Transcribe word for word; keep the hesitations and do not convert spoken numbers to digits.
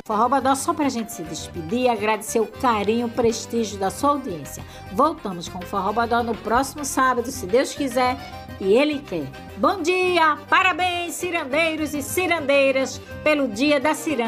Forró Bodó, só pra gente se despedir e agradecer o carinho, o prestígio da sua audiência. Voltamos com o Forró Bodó no próximo sábado, se Deus quiser e Ele quer. Bom dia, parabéns cirandeiros e cirandeiras pelo Dia da Ciranda.